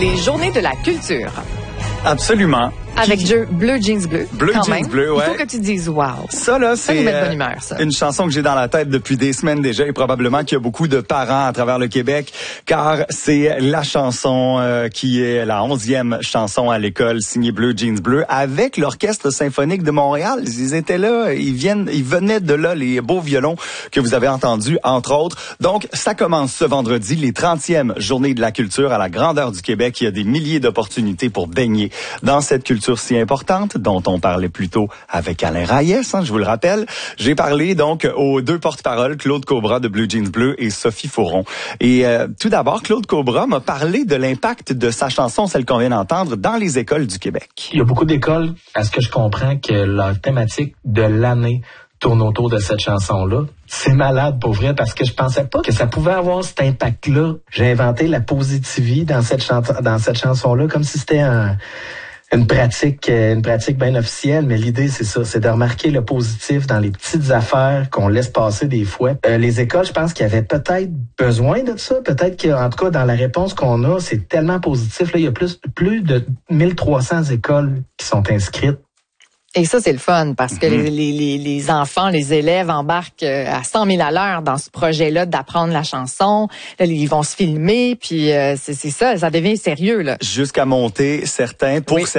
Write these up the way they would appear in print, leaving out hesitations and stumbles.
les Journées de la culture. Absolument. Avec Bleu Jeans Bleu. Bleu Jeans Bleu, ouais. Il faut que tu dises wow. Ça, là, c'est nous met de bonne humeur, ça. Une chanson que j'ai dans la tête depuis des semaines déjà et probablement qu'il y a beaucoup de parents à travers le Québec car c'est la chanson qui est la 11e chanson à l'école signée Bleu Jeans Bleu avec l'Orchestre symphonique de Montréal. Ils étaient là, ils venaient de là, les beaux violons que vous avez entendus, entre autres. Donc, ça commence ce vendredi, les 30e Journées de la culture à la grandeur du Québec. Il y a des milliers d'opportunités pour baigner dans cette culture si importante dont on parlait plus tôt avec Alain Reyes, je vous le rappelle. J'ai parlé donc aux deux porte-paroles, Claude Cobra de Bleu Jeans Bleu et Sophie Fauron. Et tout d'abord, Claude Cobra m'a parlé de l'impact de sa chanson, celle qu'on vient d'entendre, dans les écoles du Québec. Il y a beaucoup d'écoles, à ce que je comprends, que leur thématique de l'année tourne autour de cette chanson-là. C'est malade pour vrai parce que je pensais pas que ça pouvait avoir cet impact-là. J'ai inventé la positivité dans cette chanson-là comme si c'était une pratique bien officielle, mais l'idée, c'est ça, c'est de remarquer le positif dans les petites affaires qu'on laisse passer des fois. Les écoles, je pense qu'il y avait peut-être besoin de ça, peut-être qu'en tout cas, dans la réponse qu'on a, c'est tellement positif. Là, il y a plus de 1300 écoles qui sont inscrites. Et ça, c'est le fun parce que les enfants, les élèves embarquent à 100 000 à l'heure dans ce projet-là d'apprendre la chanson. Là, ils vont se filmer, puis c'est ça devient sérieux, là. Jusqu'à monter certains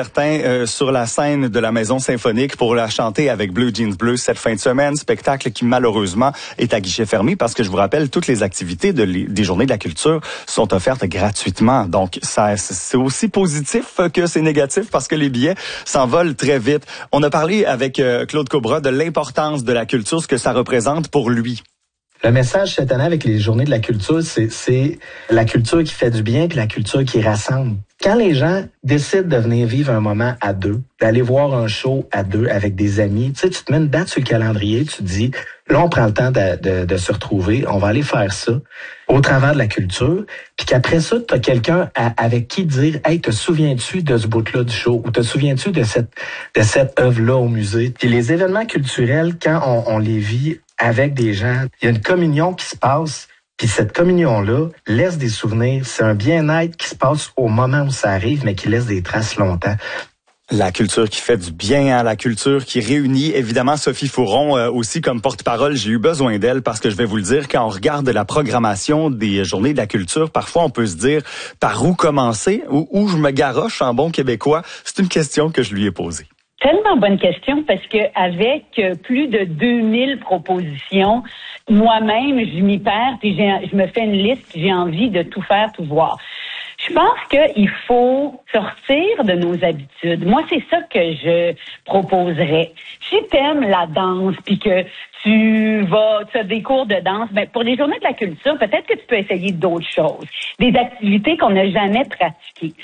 sur la scène de la Maison symphonique pour la chanter avec Bleu Jeans Bleu cette fin de semaine. Spectacle qui, malheureusement, est à guichet fermé parce que je vous rappelle, toutes les activités des Journées de la culture sont offertes gratuitement. Donc, ça, c'est aussi positif que c'est négatif parce que les billets s'envolent très vite. On a parlé avec Claude Cobra de l'importance de la culture, ce que ça représente pour lui. Le message cette année avec les Journées de la culture, c'est la culture qui fait du bien puis la culture qui rassemble. Quand les gens décident de venir vivre un moment à deux, d'aller voir un show à deux avec des amis, tu te mets une date sur le calendrier, tu te dis, là, on prend le temps de se retrouver, on va aller faire ça au travers de la culture, puis qu'après ça, tu as quelqu'un avec qui dire, hey, te souviens-tu de ce bout-là du show, ou te souviens-tu de cette œuvre-là au musée? Puis les événements culturels, quand on les vit avec des gens, il y a une communion qui se passe. Puis cette communion-là laisse des souvenirs. C'est un bien-être qui se passe au moment où ça arrive, mais qui laisse des traces longtemps. La culture qui fait du bien, la culture qui réunit. Évidemment, Sophie Fauron aussi comme porte-parole, j'ai eu besoin d'elle parce que je vais vous le dire, quand on regarde la programmation des Journées de la culture, parfois on peut se dire par où commencer, où je me garoche en bon québécois. C'est une question que je lui ai posée. Tellement bonne question parce que avec plus de 2000 propositions, moi-même, je m'y perds puis je me fais une liste, j'ai envie de tout faire, tout voir. Je pense qu'il faut sortir de nos habitudes. Moi, c'est ça que je proposerais. Si t'aimes la danse puis que tu as des cours de danse, ben pour les Journées de la culture, peut-être que tu peux essayer d'autres choses, des activités qu'on n'a jamais pratiquées.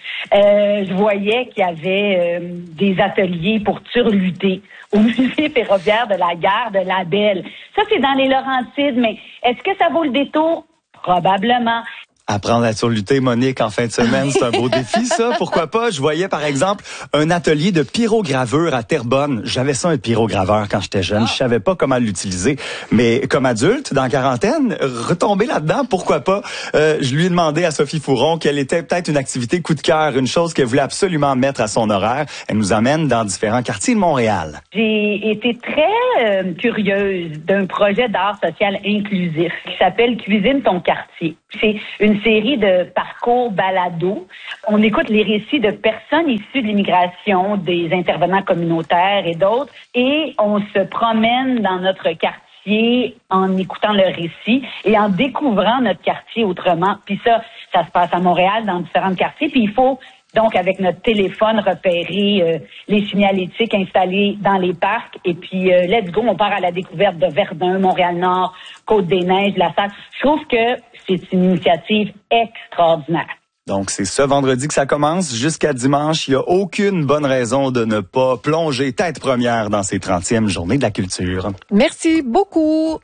Je voyais qu'il y avait des ateliers pour turluter au musée ferroviaire de la gare de La Belle. Ça, c'est dans les Laurentides, mais est-ce que ça vaut le détour? Probablement. Apprendre à surlutter, Monique, en fin de semaine, c'est un beau défi, ça. Pourquoi pas? Je voyais, par exemple, un atelier de pyrogravure à Terrebonne. J'avais ça, un pyrograveur, quand j'étais jeune. Je savais pas comment l'utiliser. Mais comme adulte, dans la quarantaine, retomber là-dedans, pourquoi pas? Je lui ai demandé à Sophie Fauron quelle était peut-être une activité coup de cœur, une chose qu'elle voulait absolument mettre à son horaire. Elle nous amène dans différents quartiers de Montréal. J'ai été très curieuse d'un projet d'art social inclusif qui s'appelle Cuisine ton quartier. C'est une série de parcours balado. On écoute les récits de personnes issues de l'immigration, des intervenants communautaires et d'autres, et on se promène dans notre quartier en écoutant le récit et en découvrant notre quartier autrement. Puis ça se passe à Montréal, dans différents quartiers, puis il faut donc, avec notre téléphone, repérer les signalétiques installés dans les parcs. Et puis, let's go, on part à la découverte de Verdun, Montréal-Nord, Côte-des-Neiges, La Salle. Je trouve que c'est une initiative extraordinaire. Donc, c'est ce vendredi que ça commence jusqu'à dimanche. Il n'y a aucune bonne raison de ne pas plonger tête première dans ces 30e Journées de la culture. Merci beaucoup.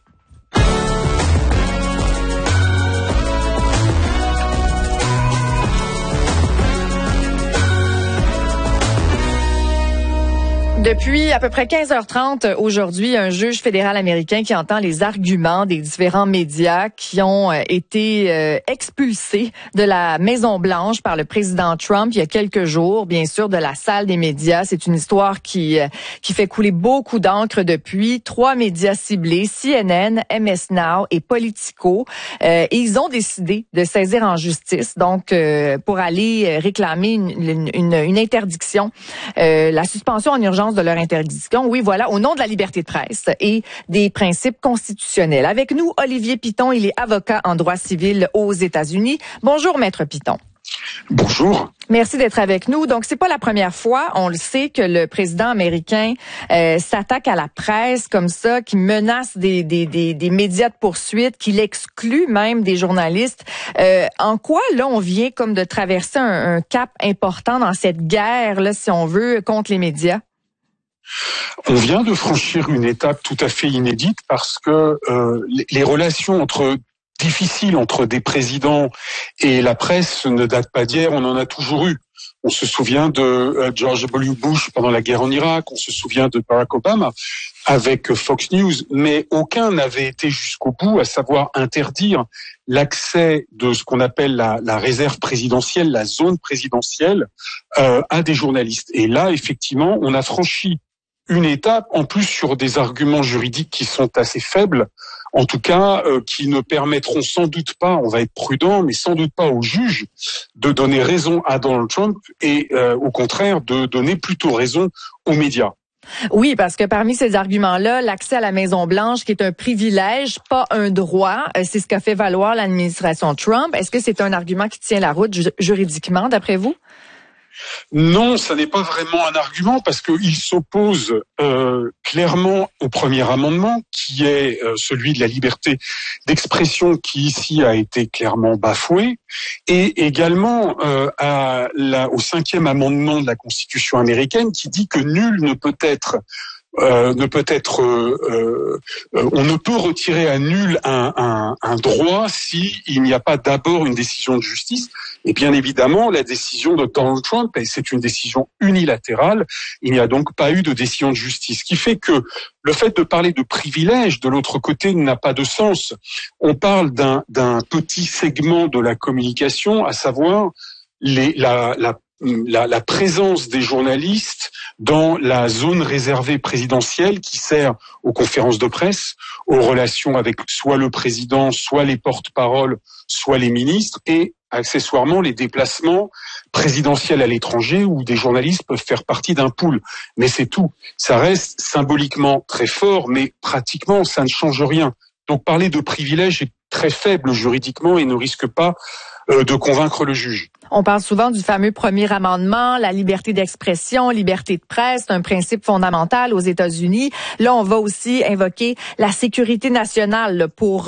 Depuis à peu près 15h30 aujourd'hui, un juge fédéral américain qui entend les arguments des différents médias qui ont été expulsés de la Maison-Blanche par le président Trump il y a quelques jours, bien sûr, de la salle des médias. C'est une histoire qui fait couler beaucoup d'encre depuis. 3 médias ciblés, CNN, MS Now et Politico. Et ils ont décidé de saisir en justice, donc pour aller réclamer une interdiction, la suspension en urgence de leur interdiction. Oui, voilà, au nom de la liberté de presse et des principes constitutionnels. Avec nous, Olivier Piton, il est avocat en droit civil aux États-Unis. Bonjour, Maître Piton. Bonjour. Merci d'être avec nous. Donc, c'est pas la première fois, on le sait, que le président américain s'attaque à la presse comme ça, qui menace des médias de poursuite, qui l'exclut même des journalistes. En quoi, là, on vient comme de traverser un cap important dans cette guerre, là, si on veut, contre les médias? On vient de franchir une étape tout à fait inédite parce que les relations difficiles entre des présidents et la presse ne datent pas d'hier, on en a toujours eu. On se souvient de George W. Bush pendant la guerre en Irak, on se souvient de Barack Obama avec Fox News, mais aucun n'avait été jusqu'au bout, à savoir interdire l'accès de ce qu'on appelle la réserve présidentielle, la zone présidentielle, à des journalistes. Et là, effectivement, on a franchi une étape, en plus sur des arguments juridiques qui sont assez faibles, en tout cas qui ne permettront sans doute pas, on va être prudent, mais sans doute pas aux juges de donner raison à Donald Trump et au contraire de donner plutôt raison aux médias. Oui, parce que parmi ces arguments-là, l'accès à la Maison-Blanche, qui est un privilège, pas un droit, c'est ce qu'a fait valoir l'administration Trump. Est-ce que c'est un argument qui tient la route juridiquement, d'après vous? Non, ça n'est pas vraiment un argument parce qu'il s'oppose clairement au premier amendement qui est celui de la liberté d'expression qui ici a été clairement bafoué et également au 5e amendement de la Constitution américaine qui dit que nul ne peut être on ne peut retirer à nul un droit si il n'y a pas d'abord une décision de justice. Et bien évidemment, la décision de Donald Trump, c'est une décision unilatérale. Il n'y a donc pas eu de décision de justice. Ce qui fait que le fait de parler de privilège de l'autre côté n'a pas de sens. On parle d'un petit segment de la communication, à savoir la présence des journalistes dans la zone réservée présidentielle qui sert aux conférences de presse, aux relations avec soit le président, soit les porte-paroles, soit les ministres et accessoirement les déplacements présidentiels à l'étranger où des journalistes peuvent faire partie d'un pool. Mais c'est tout. Ça reste symboliquement très fort, mais pratiquement ça ne change rien. Donc parler de privilège est très faible juridiquement et ne risque pas de convaincre le juge. On parle souvent du fameux premier amendement, la liberté d'expression, liberté de presse, c'est un principe fondamental aux États-Unis. Là, on va aussi invoquer la sécurité nationale là, pour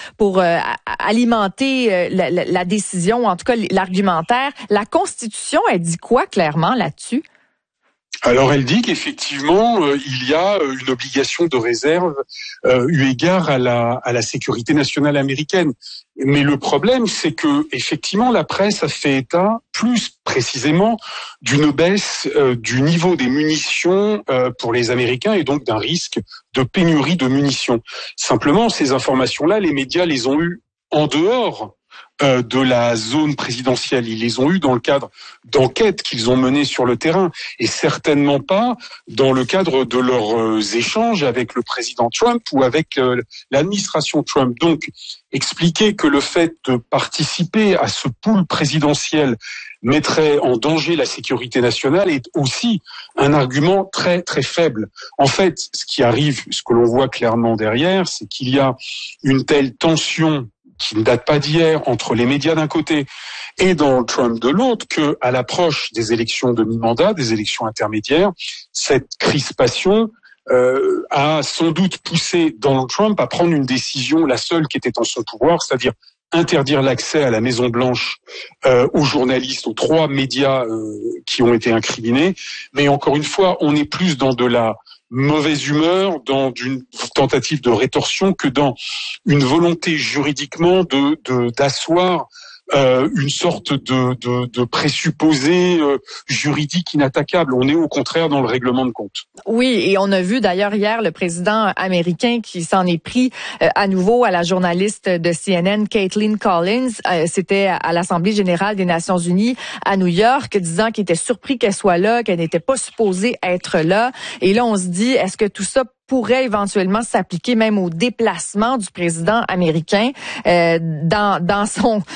alimenter la décision, en tout cas l'argumentaire. La Constitution, elle dit quoi clairement là-dessus? Alors elle dit qu'effectivement il y a une obligation de réserve eu égard à la sécurité nationale américaine. Mais le problème c'est que effectivement la presse a fait état plus précisément d'une baisse du niveau des munitions pour les Américains et donc d'un risque de pénurie de munitions. Simplement ces informations-là, les médias les ont eues en dehors de la zone présidentielle. Ils les ont eus dans le cadre d'enquêtes qu'ils ont menées sur le terrain et certainement pas dans le cadre de leurs échanges avec le président Trump ou avec l'administration Trump. Donc, expliquer que le fait de participer à ce pool présidentiel mettrait en danger la sécurité nationale est aussi un argument très très faible. En fait, ce qui arrive, ce que l'on voit clairement derrière, c'est qu'il y a une telle tension qui ne date pas d'hier entre les médias d'un côté et Donald Trump de l'autre, que à l'approche des élections de mi-mandat, des élections intermédiaires, cette crispation a sans doute poussé Donald Trump à prendre une décision, la seule qui était en son pouvoir, c'est-à-dire interdire l'accès à la Maison-Blanche aux journalistes, aux 3 médias qui ont été incriminés. Mais encore une fois, on est plus dans de la mauvaise humeur, dans une tentative de rétorsion que dans une volonté juridiquement d'asseoir une sorte de présupposé juridique inattaquable. On est au contraire dans le règlement de compte. Oui, et on a vu d'ailleurs hier le président américain qui s'en est pris à nouveau à la journaliste de CNN, Kaitlan Collins. C'était à l'Assemblée générale des Nations unies à New York, disant qu'il était surpris qu'elle soit là, qu'elle n'était pas supposée être là. Et là, on se dit, est-ce que tout ça pourrait éventuellement s'appliquer même au déplacement du président américain dans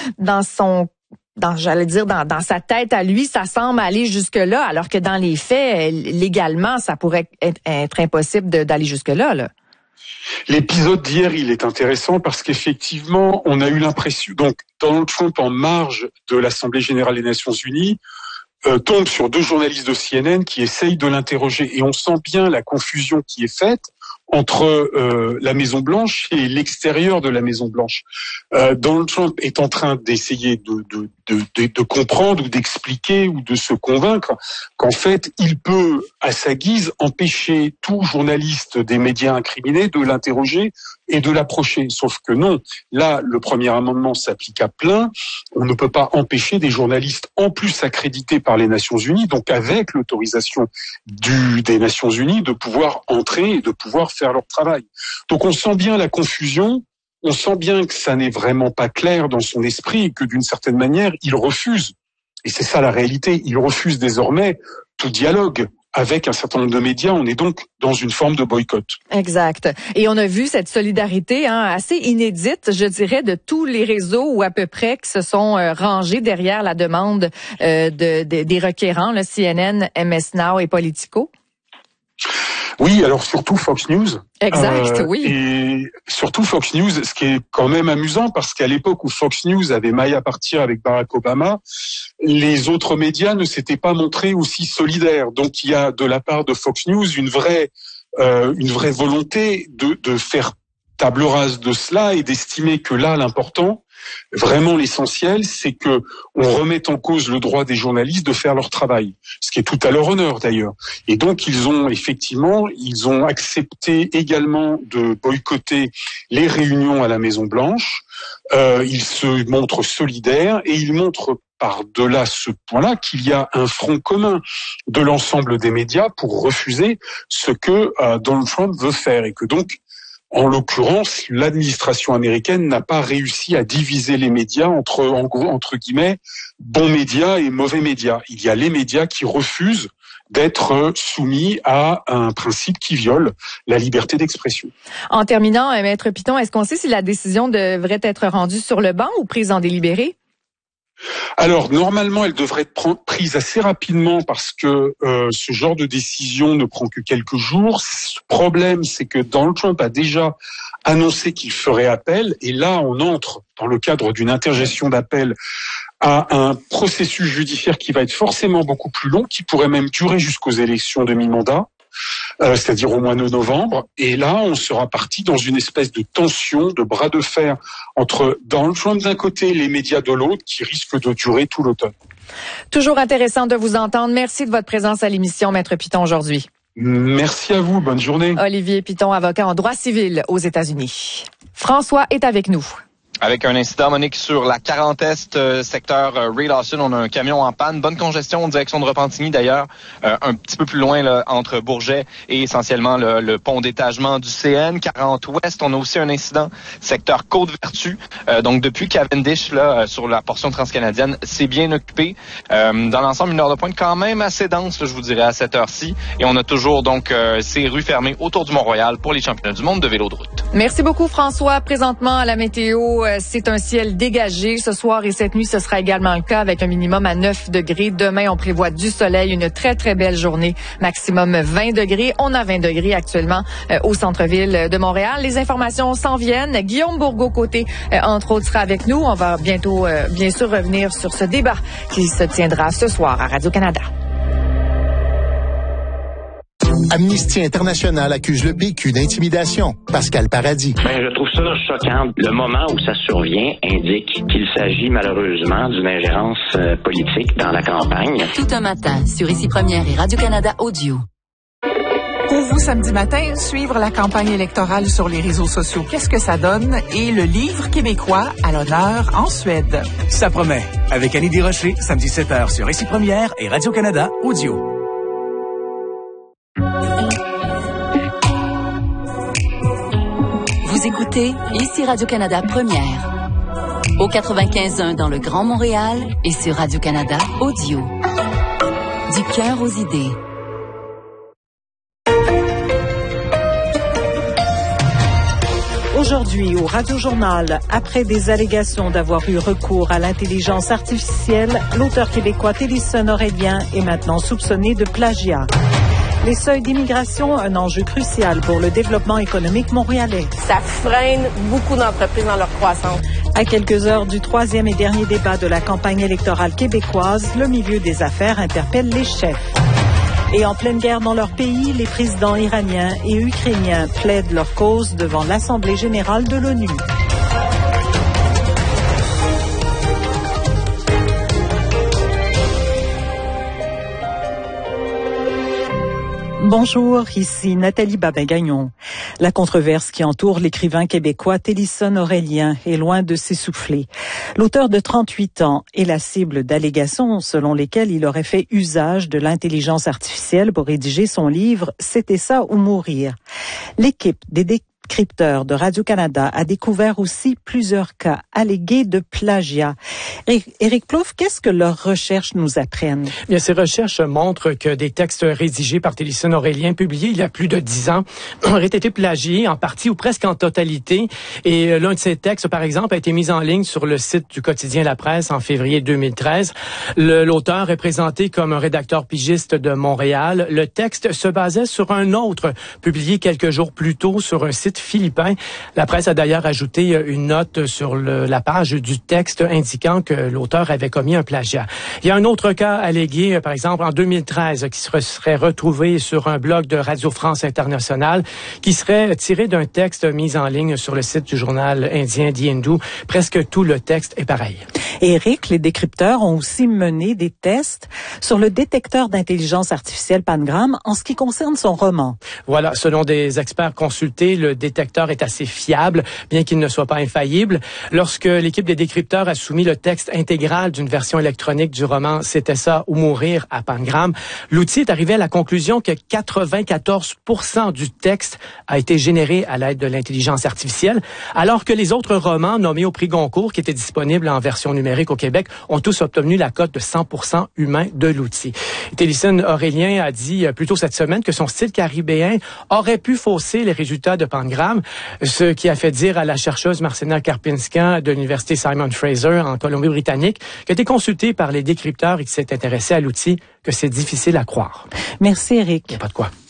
sa tête à lui, ça semble aller jusque-là, alors que dans les faits, légalement, ça pourrait être impossible d'aller jusque-là, là. L'épisode d'hier, il est intéressant parce qu'effectivement, on a eu l'impression, donc Donald Trump en marge de l'Assemblée générale des Nations unies, tombe sur 2 journalistes de CNN qui essayent de l'interroger. Et on sent bien la confusion qui est faite entre la Maison-Blanche et l'extérieur de la Maison-Blanche. Donald Trump est en train d'essayer de comprendre ou d'expliquer ou de se convaincre qu'en fait, il peut, à sa guise, empêcher tout journaliste des médias incriminés de l'interroger et de l'approcher. Sauf que non, là, le premier amendement s'applique à plein. On ne peut pas empêcher des journalistes en plus accrédités par les Nations Unies, donc avec l'autorisation des Nations Unies, de pouvoir entrer et de pouvoir faire leur travail. Donc on sent bien la confusion, on sent bien que ça n'est vraiment pas clair dans son esprit et que d'une certaine manière, il refuse, et c'est ça la réalité, il refuse désormais tout dialogue avec un certain nombre de médias. On est donc dans une forme de boycott. Exact. Et on a vu cette solidarité assez inédite, je dirais, de tous les réseaux ou à peu près qui se sont rangés derrière la demande des requérants, le CNN, MS Now et Politico. Oui, alors surtout Fox News. Exact, oui. Et surtout Fox News, ce qui est quand même amusant, parce qu'à l'époque où Fox News avait maille à partir avec Barack Obama, les autres médias ne s'étaient pas montrés aussi solidaires. Donc il y a de la part de Fox News une vraie volonté de faire table rase de cela et d'estimer que là, l'important, vraiment l'essentiel, c'est que on remette en cause le droit des journalistes de faire leur travail, ce qui est tout à leur honneur d'ailleurs. Et donc ils ont accepté également de boycotter les réunions à la Maison Blanche. Ils se montrent solidaires et ils montrent par-delà ce point-là qu'il y a un front commun de l'ensemble des médias pour refuser ce que Donald Trump veut faire et que donc en l'occurrence, l'administration américaine n'a pas réussi à diviser les médias entre guillemets, bons médias et mauvais médias. Il y a les médias qui refusent d'être soumis à un principe qui viole la liberté d'expression. En terminant, Maître Piton, est-ce qu'on sait si la décision devrait être rendue sur le banc ou prise en délibéré? Alors, normalement, elle devrait être prise assez rapidement parce que ce genre de décision ne prend que quelques jours. Le problème, c'est que Donald Trump a déjà annoncé qu'il ferait appel. Et là, on entre dans le cadre d'une interjection d'appel à un processus judiciaire qui va être forcément beaucoup plus long, qui pourrait même durer jusqu'aux élections de mi-mandat. C'est-à-dire au mois de novembre. Et là, on sera parti dans une espèce de tension, de bras de fer entre Donald Trump d'un côté et les médias de l'autre qui risque de durer tout l'automne. Toujours intéressant de vous entendre. Merci de votre présence à l'émission, Maître Piton, aujourd'hui. Merci à vous. Bonne journée. Olivier Piton, avocat en droit civil aux États-Unis. François est avec nous. Avec un incident, Monique, sur la 40 Est, secteur Ray Lawson, on a un camion en panne. Bonne congestion en direction de Repentigny, d'ailleurs. Un petit peu plus loin, là, entre Bourget et essentiellement le pont d'étagement du CN. 40 Ouest, on a aussi un incident, secteur Côte-Vertu. Donc, depuis Cavendish, là, sur la portion transcanadienne, c'est bien occupé. Dans l'ensemble, une heure de pointe quand même assez dense, là, je vous dirais, à cette heure-ci. Et on a toujours, donc, ces rues fermées autour du Mont-Royal pour les championnats du monde de vélo de route. Merci beaucoup, François. Présentement, à la météo, c'est un ciel dégagé. Ce soir et cette nuit, ce sera également le cas avec un minimum à 9 degrés. Demain, on prévoit du soleil, une très, très belle journée. Maximum 20 degrés. On a 20 degrés actuellement au centre-ville de Montréal. Les informations s'en viennent. Guillaume Bourgault-Côté, entre autres, sera avec nous. On va bientôt, bien sûr, revenir sur ce débat qui se tiendra ce soir à Radio-Canada. Amnesty International accuse le PQ d'intimidation. Pascal Paradis. Je trouve ça choquant. Le moment où ça survient indique qu'il s'agit malheureusement d'une ingérence politique dans la campagne. Tout un matin sur Ici Première et Radio-Canada Audio. Pour vous, samedi matin, suivre la campagne électorale sur les réseaux sociaux, qu'est-ce que ça donne? Et le livre québécois à l'honneur en Suède. Ça promet. Avec Annie Desrochers, samedi 7h sur Récit Première et Radio-Canada Audio. Vous écoutez ici Radio-Canada Première. Au 95.1 dans le Grand Montréal et sur Radio-Canada Audio. Du cœur aux idées. Aujourd'hui, au Radio-Journal, après des allégations d'avoir eu recours à l'intelligence artificielle, l'auteur québécois Télison Aurélien est maintenant soupçonné de plagiat. Les seuils d'immigration, un enjeu crucial pour le développement économique montréalais. Ça freine beaucoup d'entreprises dans leur croissance. À quelques heures du troisième et dernier débat de la campagne électorale québécoise, le milieu des affaires interpelle les chefs. Et en pleine guerre dans leur pays, les présidents iraniens et ukrainiens plaident leur cause devant l'Assemblée générale de l'ONU. Bonjour, ici Nathalie Babin-Gagnon. La controverse qui entoure l'écrivain québécois Télison Aurélien est loin de s'essouffler. L'auteur de 38 ans est la cible d'allégations selon lesquelles il aurait fait usage de l'intelligence artificielle pour rédiger son livre « C'était ça ou mourir ». L'équipe des décrypteurs de Radio-Canada a découvert aussi plusieurs cas allégués de plagiat. Éric Plouffe, qu'est-ce que leurs recherches nous apprennent? Bien, ces recherches montrent que des textes rédigés par Télison Aurélien, publiés il y a plus de 10 ans, auraient été plagiés en partie ou presque en totalité. Et l'un de ces textes, par exemple, a été mis en ligne sur le site du quotidien La Presse en février 2013. L'auteur est présenté comme un rédacteur pigiste de Montréal. Le texte se basait sur un autre, publié quelques jours plus tôt sur un site philippin. La Presse a d'ailleurs ajouté une note sur la page du texte indiquant que l'auteur avait commis un plagiat. Il y a un autre cas allégué, par exemple, en 2013, qui serait retrouvé sur un blog de Radio France Internationale, qui serait tiré d'un texte mis en ligne sur le site du journal indien The Hindu. Presque tout le texte est pareil. Éric, les décrypteurs ont aussi mené des tests sur le détecteur d'intelligence artificielle Pangram en ce qui concerne son roman. Voilà, selon des experts consultés, le détecteur est assez fiable, bien qu'il ne soit pas infaillible. Lorsque l'équipe des décrypteurs a soumis le texte intégral d'une version électronique du roman « C'était ça ou mourir » à Pangram, l'outil est arrivé à la conclusion que 94% du texte a été généré à l'aide de l'intelligence artificielle, alors que les autres romans nommés au prix Goncourt, qui étaient disponibles en version numérique au Québec, ont tous obtenu la cote de 100% humain de l'outil. Télison Aurélien a dit plus tôt cette semaine que son style caribéen aurait pu fausser les résultats de Pangram, ce qui a fait dire à la chercheuse Marcena Karpinska de l'Université Simon Fraser en Colombie-Britannique, qui a été consultée par les décrypteurs et qui s'est intéressée à l'outil, que c'est difficile à croire. Merci, Éric. Il n'y a pas de quoi.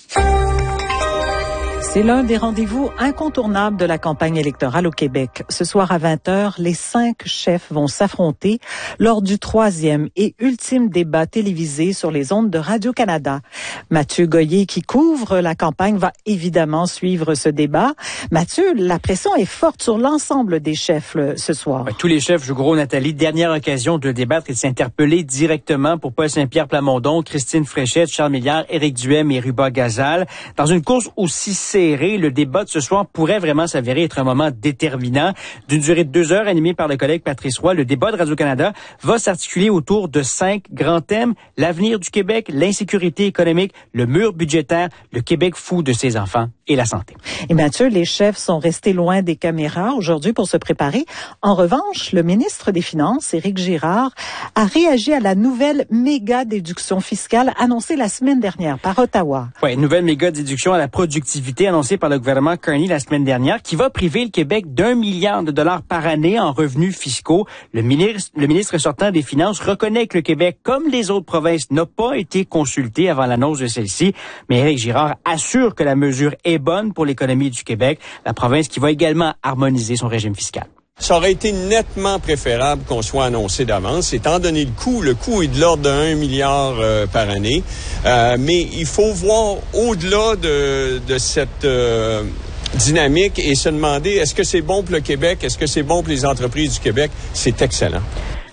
C'est l'un des rendez-vous incontournables de la campagne électorale au Québec. Ce soir à 20h, les 5 chefs vont s'affronter lors du 3e et ultime débat télévisé sur les ondes de Radio-Canada. Mathieu Goyer, qui couvre la campagne, va évidemment suivre ce débat. Mathieu, la pression est forte sur l'ensemble des chefs ce soir. Tous les chefs jouent gros, Nathalie. Dernière occasion de débattre et de s'interpeller directement pour Paul Saint-Pierre Plamondon, Christine Fréchette, Charles Milliard, Éric Duhem et Ruba Gazal. Dans une course aussi serrée, le débat de ce soir pourrait vraiment s'avérer être un moment déterminant. D'une durée de 2 heures, animé par le collègue Patrice Roy, le débat de Radio-Canada va s'articuler autour de 5 grands thèmes: l'avenir du Québec, l'insécurité économique, le mur budgétaire, le Québec fou de ses enfants et la santé. Et Mathieu, les chefs sont restés loin des caméras aujourd'hui pour se préparer. En revanche, le ministre des Finances, Éric Girard, a réagi à la nouvelle méga déduction fiscale annoncée la semaine dernière par Ottawa. Oui, nouvelle méga déduction à la productivité annoncée par le gouvernement Carney la semaine dernière, qui va priver le Québec d'1 milliard de dollars par année en revenus fiscaux. Le ministre sortant des Finances reconnaît que le Québec, comme les autres provinces, n'a pas été consulté avant l'annonce de celle-ci. Mais Éric Girard assure que la mesure est bonne pour l'économie du Québec, la province qui va également harmoniser son régime fiscal. Ça aurait été nettement préférable qu'on soit annoncé d'avance, étant donné le coût est de l'ordre de 1 milliard par année. Mais il faut voir au-delà de cette dynamique et se demander, est-ce que c'est bon pour le Québec? Est-ce que c'est bon pour les entreprises du Québec? C'est excellent.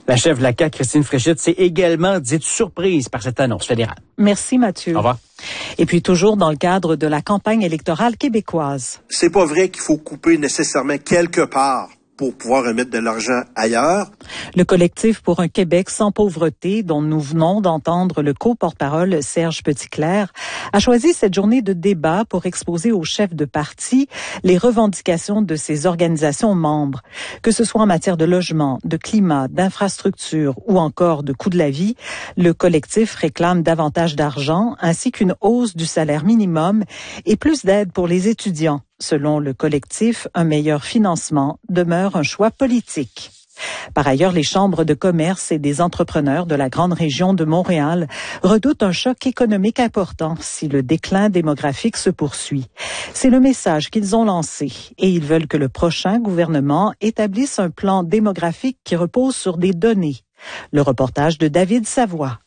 La chef de la CAQ, Christine Fréchette, s'est également dite surprise par cette annonce fédérale. Merci Mathieu. Au revoir. Et puis toujours dans le cadre de la campagne électorale québécoise. C'est pas vrai qu'il faut couper nécessairement quelque part pour pouvoir remettre de l'argent ailleurs. Le collectif pour un Québec sans pauvreté, dont nous venons d'entendre le co-porte-parole Serge Petitclerc, a choisi cette journée de débat pour exposer aux chefs de parti les revendications de ses organisations membres. Que ce soit en matière de logement, de climat, d'infrastructure ou encore de coût de la vie, le collectif réclame davantage d'argent ainsi qu'une hausse du salaire minimum et plus d'aide pour les étudiants. Selon le collectif, un meilleur financement demeure un choix politique. Par ailleurs, les chambres de commerce et des entrepreneurs de la grande région de Montréal redoutent un choc économique important si le déclin démographique se poursuit. C'est le message qu'ils ont lancé et ils veulent que le prochain gouvernement établisse un plan démographique qui repose sur des données. Le reportage de David Savoie.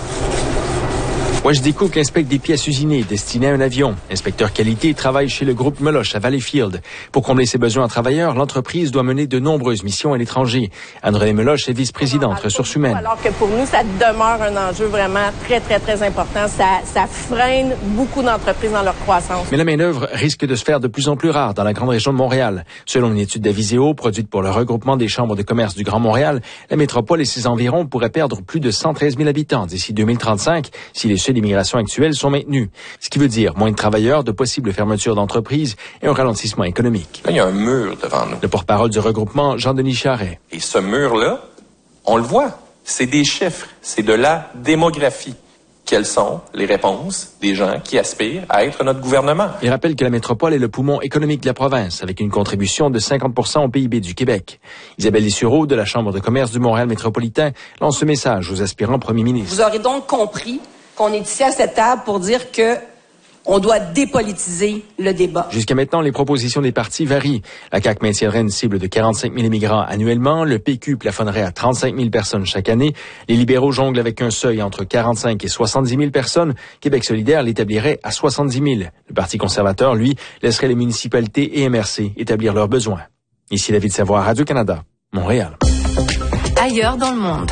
Wajdi Cook inspecte des pièces usinées destinées à un avion. Inspecteur qualité travaille chez le groupe Meloche à Valleyfield. Pour combler ses besoins en travailleurs, l'entreprise doit mener de nombreuses missions à l'étranger. Anne-Renée Meloche est vice-présidente ressources humaines. Alors que pour nous, ça demeure un enjeu vraiment très, très, très important. Ça freine beaucoup d'entreprises dans leur croissance. Mais la main-d'œuvre risque de se faire de plus en plus rare dans la grande région de Montréal. Selon une étude d'Aviseo produite pour le regroupement des chambres de commerce du Grand Montréal, la métropole et ses environs pourraient perdre plus de 113 000 habitants d'ici 2035 si les seuils d'immigration actuels sont maintenus. Ce qui veut dire moins de travailleurs, de possibles fermetures d'entreprises et un ralentissement économique. Là, il y a un mur devant nous. Le porte-parole du regroupement, Jean-Denis Charret. Et ce mur-là, on le voit, c'est des chiffres, c'est de la démographie. Quelles sont les réponses des gens qui aspirent à être notre gouvernement? Il rappelle que la métropole est le poumon économique de la province, avec une contribution de 50% au PIB du Québec. Isabelle Dessureau, de la Chambre de commerce du Montréal métropolitain, lance ce message aux aspirants premiers ministres. Vous aurez donc compris qu'on est ici à cette table pour dire que on doit dépolitiser le débat. Jusqu'à maintenant, les propositions des partis varient. La CAQ maintiendrait une cible de 45 000 immigrants annuellement. Le PQ plafonnerait à 35 000 personnes chaque année. Les libéraux jonglent avec un seuil entre 45 et 70 000 personnes. Québec solidaire l'établirait à 70 000. Le Parti conservateur, lui, laisserait les municipalités et MRC établir leurs besoins. Ici David Savoie, Radio-Canada, Montréal. Ailleurs dans le monde.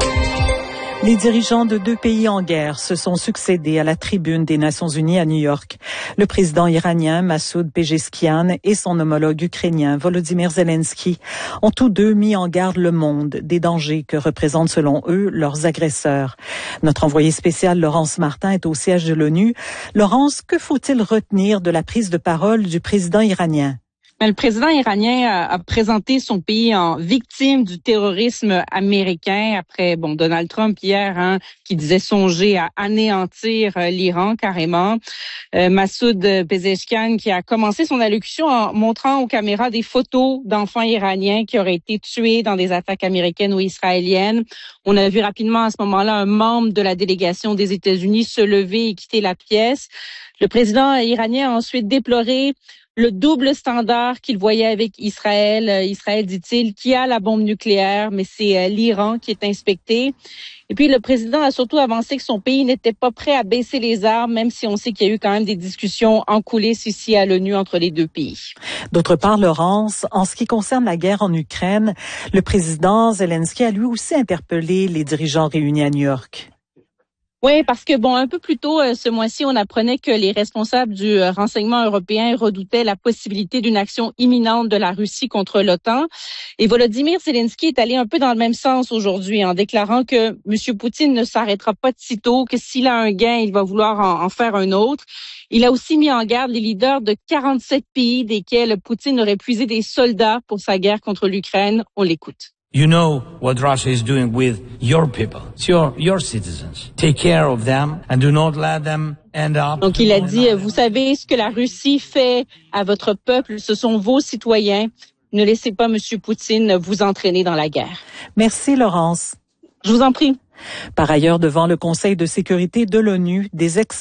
Les dirigeants de 2 pays en guerre se sont succédés à la tribune des Nations Unies à New York. Le président iranien Massoud Pezeshkian et son homologue ukrainien Volodymyr Zelensky ont tous deux mis en garde le monde des dangers que représentent selon eux leurs agresseurs. Notre envoyé spécial Laurence Martin est au siège de l'ONU. Laurence, que faut-il retenir de la prise de parole du président iranien? Le président iranien a présenté son pays en victime du terrorisme américain après Donald Trump hier qui disait songer à anéantir l'Iran carrément. Massoud Pezeshkian qui a commencé son allocution en montrant aux caméras des photos d'enfants iraniens qui auraient été tués dans des attaques américaines ou israéliennes. On a vu rapidement à ce moment-là un membre de la délégation des États-Unis se lever et quitter la pièce. Le président iranien a ensuite déploré le double standard qu'il voyait avec Israël. Israël, dit-il, qui a la bombe nucléaire, mais c'est l'Iran qui est inspecté. Et puis, le président a surtout avancé que son pays n'était pas prêt à baisser les armes, même si on sait qu'il y a eu quand même des discussions en coulisses ici à l'ONU entre les deux pays. D'autre part, Laurence, en ce qui concerne la guerre en Ukraine, le président Zelensky a lui aussi interpellé les dirigeants réunis à New York. Oui, parce que un peu plus tôt ce mois-ci, on apprenait que les responsables du renseignement européen redoutaient la possibilité d'une action imminente de la Russie contre l'OTAN. Et Volodymyr Zelensky est allé un peu dans le même sens aujourd'hui en déclarant que M. Poutine ne s'arrêtera pas de sitôt, que s'il a un gain, il va vouloir en faire un autre. Il a aussi mis en garde les leaders de 47 pays desquels Poutine aurait puisé des soldats pour sa guerre contre l'Ukraine. On l'écoute. You know what Russia is doing with your people. It's your citizens. Take care of them and do not let them end up. Donc il a dit, vous savez ce que la Russie fait à votre peuple, ce sont vos citoyens. Ne laissez pas M. Poutine vous entraîner dans la guerre. Merci Laurence. Je vous en prie. Par ailleurs, devant le Conseil de sécurité de l'ONU, des experts